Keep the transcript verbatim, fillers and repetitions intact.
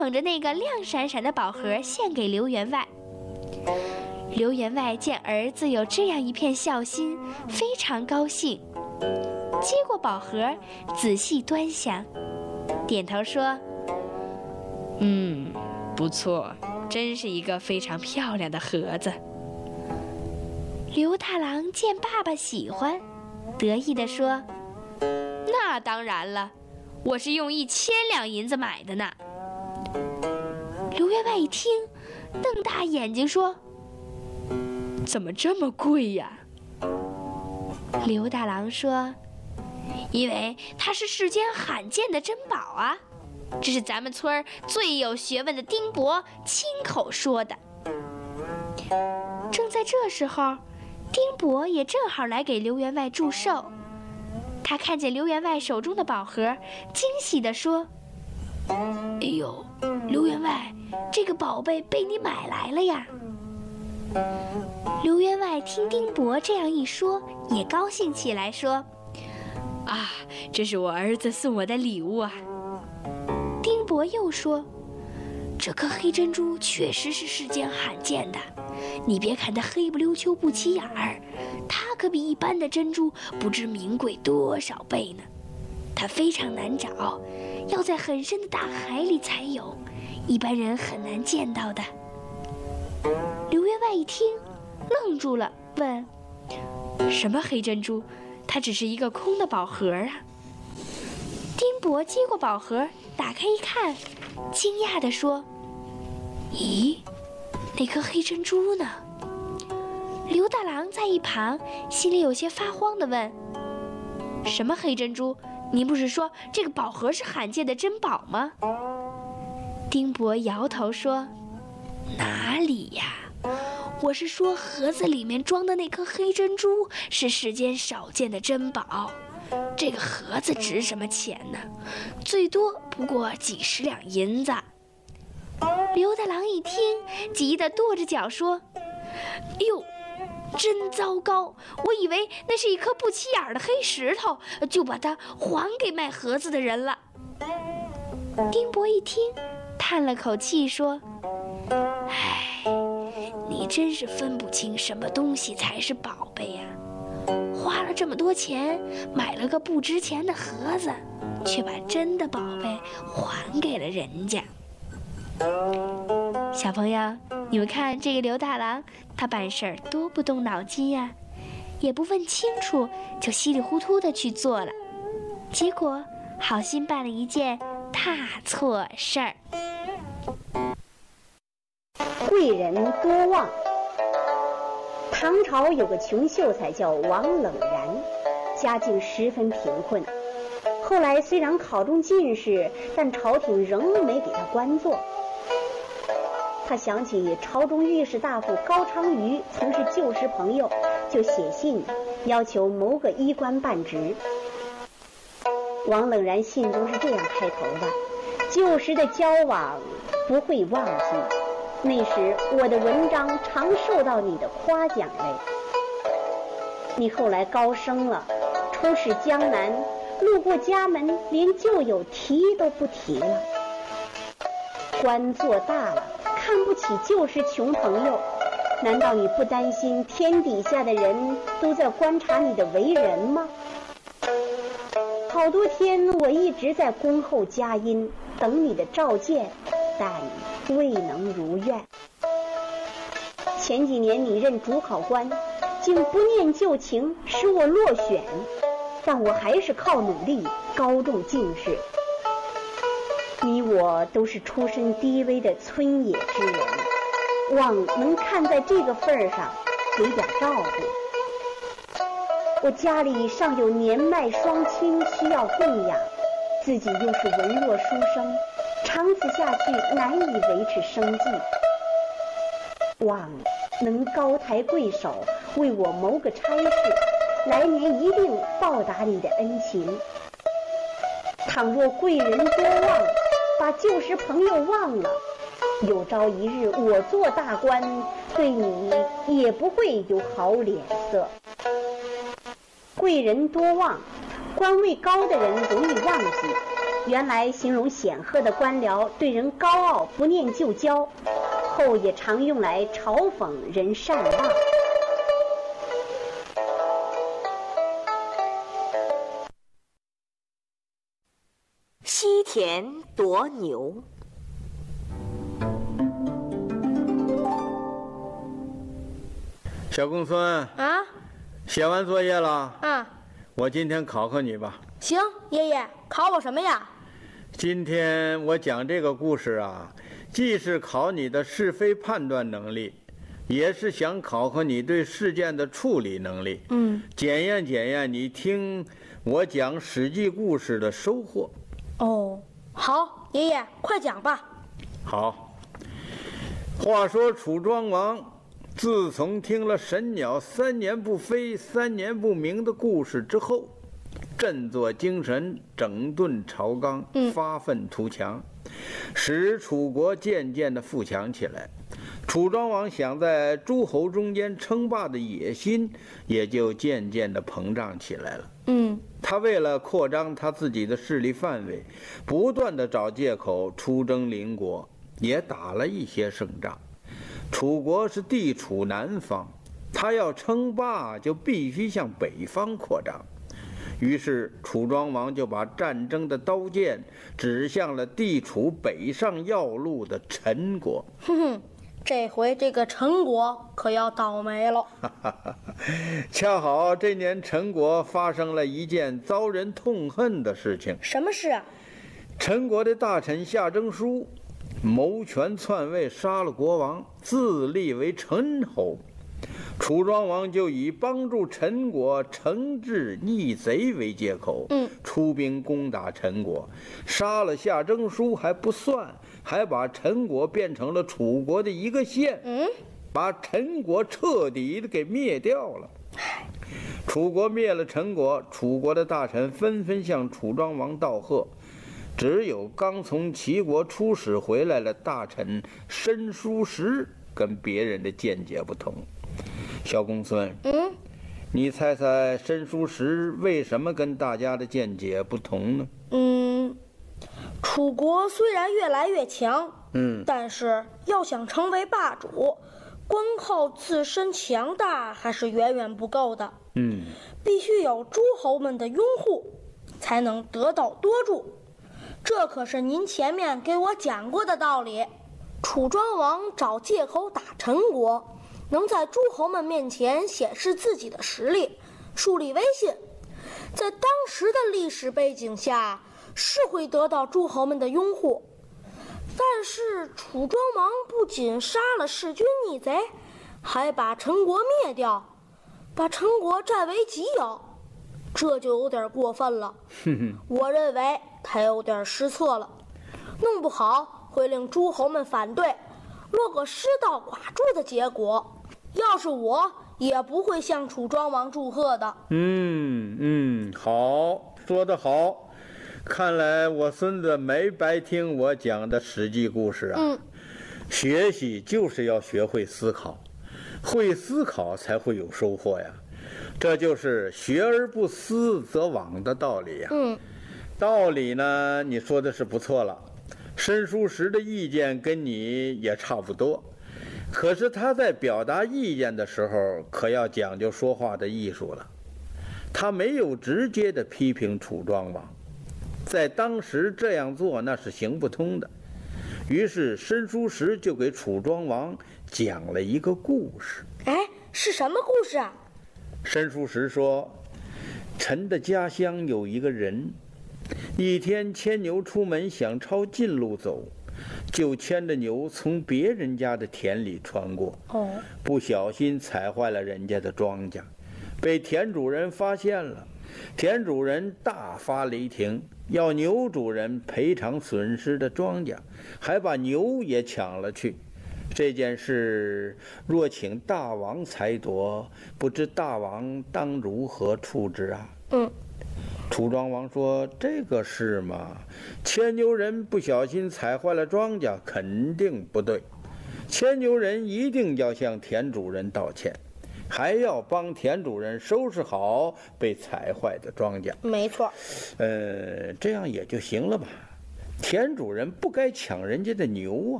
捧着那个亮闪闪的宝盒献给刘员外。刘员外见儿子有这样一片孝心，非常高兴，接过宝盒，仔细端详，点头说：“ 嗯，不错，真是一个非常漂亮的盒子。” 刘大郎见爸爸喜欢，得意地说：“ 那当然了，我是用一千两银子买的呢。” 刘员外一听，瞪大眼睛说：“ 怎么这么贵呀？” 刘大郎说：“因为它是世间罕见的珍宝啊，这是咱们村儿最有学问的丁伯亲口说的。”正在这时候，丁伯也正好来给刘员外祝寿。他看见刘员外手中的宝盒，惊喜地说：“哎呦，刘员外，这个宝贝被你买来了呀！”刘员外听丁伯这样一说，也高兴起来，说：“ 啊，这是我儿子送我的礼物啊！” 丁伯又说：“这颗黑珍珠确实是世间罕见的，你别看它黑不溜秋不起眼儿，它可比一般的珍珠不知名贵多少倍呢。它非常难找，要在很深的大海里才有，一般人很难见到的。”刘员外一听，愣住了，问：“ 什么黑珍珠？它只是一个空的宝盒啊！” 丁伯接过宝盒，打开一看，惊讶地说：“咦，那颗黑珍珠呢？”刘大郎在一旁心里有些发慌地问：“ 什么黑珍珠？您不是说这个宝盒是罕见的珍宝吗？” 丁伯摇头说：“哪里呀？我是说盒子里面装的那颗黑珍珠是世间少见的珍宝，这个盒子值什么钱呢？最多不过几十两银子。”刘大郎一听，急得跺着脚说：“哟，真糟糕！我以为那是一颗不起眼的黑石头，就把它还给卖盒子的人了。”丁伯一听，叹了口气说：“唉，你真是分不清什么东西才是宝贝呀！花了这么多钱买了个不值钱的盒子，却把真的宝贝还给了人家。”小朋友，你们看这个刘大郎，他办事儿多不动脑筋呀，也不问清楚，就稀里糊涂的去做了，结果好心办了一件大错事儿。 贵人多望。唐朝有个穷秀才叫王冷然，家境十分贫困。后来虽然考中进士，但朝廷仍没给他官做。他想起朝中御史大夫高昌谀曾是旧时朋友，就写信要求谋个衣冠办职。王冷然信中是这样开头的：“旧时的交往不会忘记，那时我的文章常受到你的夸奖嘞。你后来高升了，出使江南，路过家门，连旧友提都不提了。官做大了，看不起旧时穷朋友，难道你不担心天底下的人都在观察你的为人吗？好多天我一直在恭候佳音，等你的召见，但未能如愿。前几年你任主考官，竟不念旧情，使我落选，但我还是靠努力高中进士。你我都是出身低微的村野之人，望能看在这个份儿上给点照顾。我家里尚有年迈双亲需要供养，自己又是文弱书生，长此下去难以维持生计。望能高抬贵手，为我谋个差事，来年一定报答你的恩情。倘若贵人多望，把旧时朋友忘了，有朝一日我做大官，对你也不会有好脸色。贵人多望，官位高的人容易忘记， 原来形容显赫的官僚对人高傲不念旧交，后也常用来嘲讽人善忘。 西田夺牛。 小公孙啊， 写完作业了？ 啊， 我今天考考你吧。 行，爷爷，考我什么呀？ 今天我讲这个故事啊，既是考你的是非判断能力，也是想考考你对事件的处理能力。 嗯， 检验检验你听我讲史记故事的收获。 哦，好，爷爷，快讲吧。 好。话说楚庄王自从听了神鸟三年不飞三年不鸣的故事之后，振作精神，整顿朝纲，发愤图强，使楚国渐渐地富强起来。楚庄王想在诸侯中间称霸的野心也就渐渐地膨胀起来了。 嗯， 他为了扩张他自己的势力范围，不断地找借口出征邻国，也打了一些胜仗。楚国是地处南方，他要称霸就必须向北方扩张。于是楚庄王就把战争的刀剑指向了地处北上要路的陈国。 哼哼，这回这个陈国可要倒霉了。 恰好这年陈国发生了一件遭人痛恨的事情。 什么事啊？ 陈国的大臣夏征舒谋权篡位，杀了国王，自立为陈侯。楚庄王就以帮助陈国惩治逆贼为借口， 嗯， 出兵攻打陈国，杀了夏征舒还不算，还把陈国变成了楚国的一个县， 嗯， 把陈国彻底的给灭掉了。楚国灭了陈国，楚国的大臣纷纷向楚庄王道贺。只有刚从齐国出使回来的大臣申叔时跟别人的见解不同。小公孙， 嗯， 你猜猜申叔时为什么跟大家的见解不同呢？ 嗯，楚国虽然越来越强， 嗯， 但是要想成为霸主，光靠自身强大还是远远不够的。 嗯， 必须有诸侯们的拥护，才能得到多助。这可是您前面给我讲过的道理。楚庄王找借口打陈国，能在诸侯们面前显示自己的实力，树立威信，在当时的历史背景下是会得到诸侯们的拥护。但是楚庄王不仅杀了弑君逆贼，还把陈国灭掉，把陈国占为己有，这就有点过分了。我认为他有点失策了，弄不好会令诸侯们反对，落个失道寡助的结果。要是我，也不会向楚庄王祝贺的。 嗯嗯，好，说得好。看来我孙子没白听我讲的史记故事啊。 嗯， 学习就是要学会思考，会思考才会有收获呀。这就是学而不思则罔的道理呀。 嗯， 道理呢，你说的是不错了。申叔时的意见跟你也差不多，可是他在表达意见的时候，可要讲究说话的艺术了。他没有直接的批评楚庄王，在当时这样做那是行不通的。于是申叔时就给楚庄王讲了一个故事。 哎，是什么故事啊？ 申叔时说，臣的家乡有一个人，一天牵牛出门，想抄近路走，就牵着牛从别人家的田里穿过， 哦， 不小心踩坏了人家的庄稼，被田主人发现了。田主人大发雷霆，要牛主人赔偿损失的庄稼，还把牛也抢了去。这件事若请大王裁夺，不知大王当如何处置啊？ 嗯， 楚庄王说：“这个事嘛，牵牛人不小心踩坏了庄稼，肯定不对。牵牛人一定要向田主人道歉， 还要帮田主任收拾好被踩坏的庄稼。 没错。 呃，这样也就行了吧？田主任不该抢人家的牛啊，